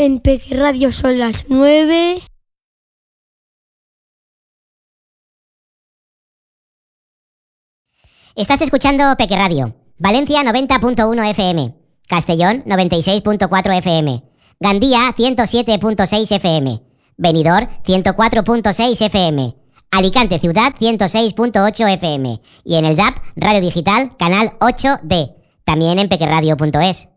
En Peque Radio son las 9. Estás escuchando Peque Radio. Valencia 90.1 FM. Castellón 96.4 FM. Gandía 107.6 FM. Benidorm 104.6 FM. Alicante Ciudad 106.8 FM. Y en el DAB, Radio Digital, canal 8D. También en pequeradio.es.